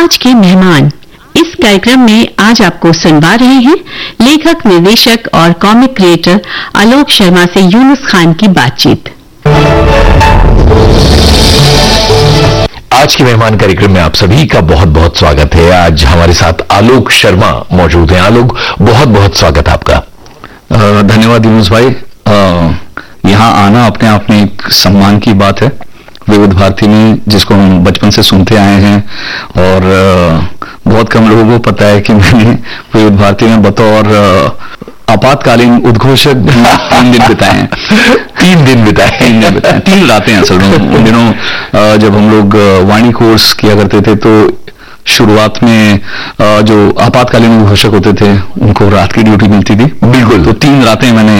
आज के मेहमान। इस कार्यक्रम में आज आपको सुनवा रहे हैं लेखक, निर्देशक और कॉमिक क्रिएटर आलोक शर्मा से यूनुस खान की बातचीत। आज के मेहमान कार्यक्रम में आप सभी का बहुत बहुत स्वागत है। आज हमारे साथ आलोक शर्मा मौजूद हैं। आलोक, बहुत बहुत स्वागत आपका। धन्यवाद यूनुस भाई। यहाँ आना अपने आप में एक सम्मान की बात है। विविध भारती में, जिसको हम बचपन से सुनते आए हैं, और बहुत कम लोगों को पता है कि मैंने विविध भारती में बतौर आपातकालीन उद्घोषक 3 दिन बिताए हैं। 3 दिन बिताए 3 रातें असल में। उन दिनों जब हम लोग वाणी कोर्स किया करते थे तो शुरुआत में जो आपातकालीन उद्घोषक होते थे उनको रात की ड्यूटी मिलती थी। बिल्कुल। तो 3 रातें मैंने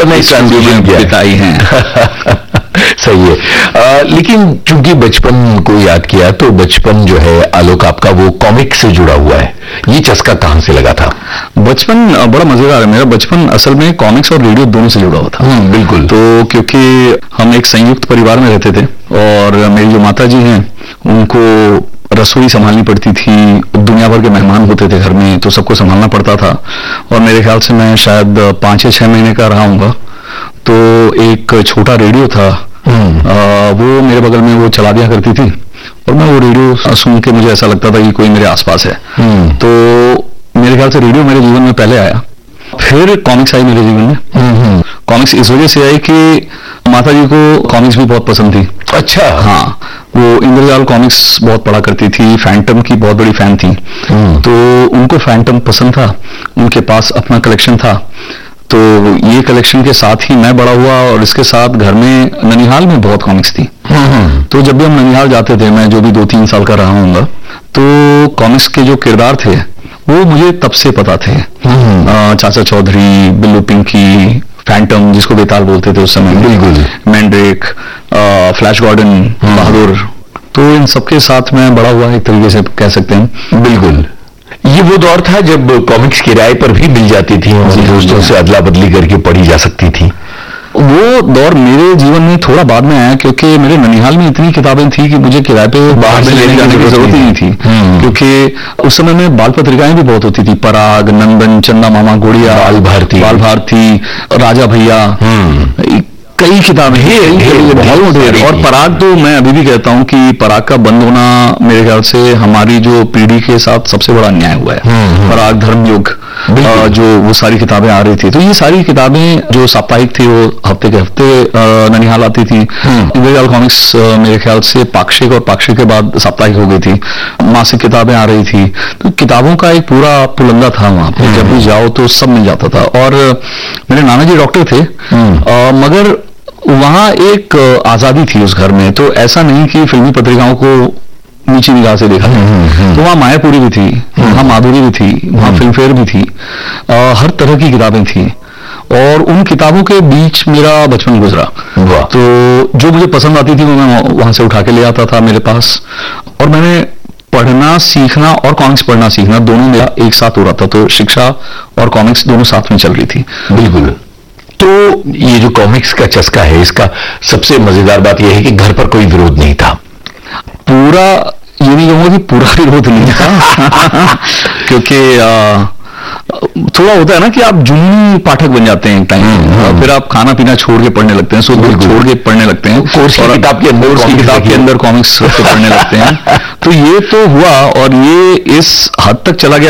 बिताई हैं। सही है। लेकिन चूंकि बचपन को याद किया तो बचपन जो है आलोक आपका वो कॉमिक से जुड़ा हुआ है। ये चस्का कहां से लगा था? बचपन बड़ा मजेदार है। मेरा बचपन असल में कॉमिक्स और रेडियो दोनों से जुड़ा हुआ था। बिल्कुल। तो क्योंकि हम एक संयुक्त परिवार में रहते थे और मेरी जो माता जी हैं उनको रसोई संभालनी पड़ती थी, दुनिया भर के मेहमान होते थे घर में, तो सबको संभालना पड़ता था। और मेरे ख्याल से मैं शायद 5 या 6 महीने का रहा हूँगा। तो एक छोटा रेडियो था, वो मेरे बगल में वो चला दिया करती थी और मैं वो रेडियो सुन के मुझे ऐसा लगता था कि कोई मेरे आसपास है। तो मेरे ख्याल से रेडियो मेरे जीवन में पहले आया, फिर कॉमिक्स आई मेरे जीवन में। कॉमिक्स इस वजह से आई कि माता जी को कॉमिक्स भी बहुत पसंद थी। अच्छा। हाँ, वो इंद्रजाल कॉमिक्स बहुत पढ़ा करती थी, फैंटम की बहुत बड़ी फैन थी। तो उनको फैंटम पसंद था, उनके पास अपना कलेक्शन था। तो ये कलेक्शन के साथ ही मैं बड़ा हुआ और इसके साथ घर में ननिहाल में बहुत कॉमिक्स थी। तो जब भी हम ननिहाल जाते थे, मैं जो भी 2-3 साल का रहा हूँगा, तो कॉमिक्स के जो किरदार थे वो मुझे तब से पता थे। चाचा चौधरी, बिल्लू पिंकी, फैंटम जिसको बेताल बोलते थे उस समय, बिल्कुल, मैंड्रेक, फ्लैश गॉर्डन, बहादुर, तो इन सबके साथ मैं बड़ा हुआ, एक तरीके से कह सकते हैं। बिल्कुल। ये वो दौर था जब कॉमिक्स किराए पर भी मिल जाती थी और दोस्तों से अदला बदली करके पढ़ी जा सकती थी। वो दौर मेरे जीवन में थोड़ा बाद में आया, क्योंकि मेरे ननिहाल में इतनी किताबें थी कि मुझे किराए पे बाहर से लेने जाने की जरूरत ही नहीं थी। क्योंकि उस समय में बाल पत्रिकाएं भी बहुत होती थी, पराग, नंदन, चंदा मामा, गुड़िया, बाल भारती, राजा भैया, कई किताबें हैं। और पराग तो मैं अभी भी कहता हूं कि पराग का बंद होना मेरे ख्याल से हमारी जो पीढ़ी के साथ सबसे बड़ा अन्याय हुआ है। पराग, धर्मयुग, जो वो सारी किताबें आ रही थी, तो ये सारी किताबें जो साप्ताहिक थी वो हफ्ते के हफ्ते ननिहाल आती थी। इंद्रजाल कॉमिक्स मेरे ख्याल से पाक्षिक और पाक्षिक के बाद साप्ताहिक हो गई थी। मासिक किताबें आ रही थी, तो किताबों का एक पूरा पुलंदा था वहां पे। जब भी जाओ तो सब मिल जाता था। और मेरे नाना जी डॉक्टर थे, मगर वहां एक आजादी थी उस घर में। तो ऐसा नहीं कि फिल्मी पत्रिकाओं को नीची निगाह से देखा। तो वहां मायापुरी भी थी, वहां माधुरी भी थी, वहां फिल्म फेयर भी थी, हर तरह की किताबें थी। और उन किताबों के बीच मेरा बचपन गुजरा। तो जो मुझे पसंद आती थी वो मैं वहां से उठा के ले आता था मेरे पास। और मैंने पढ़ना सीखना और कॉमिक्स पढ़ना सीखना दोनों मेरा एक साथ हो रहा था। तो शिक्षा और कॉमिक्स दोनों साथ में चल रही थी। बिल्कुल। तो ये जो कॉमिक्स का चस्का है, इसका सबसे मजेदार बात यह है कि घर पर कोई विरोध नहीं था। पूरा ये नहीं कहूंगा कि पूरा विरोध नहीं था क्योंकि थोड़ा होता है ना कि आप जुनूनी पाठक बन जाते हैं एक टाइम, फिर आप खाना पीना छोड़ के पढ़ने लगते हैं, छोड़ के पढ़ने लगते हैं, कोर्स की किताब के अंदर कॉमिक्स पढ़ने लगते हैं। तो ये तो हुआ और ये इस हद तक चला गया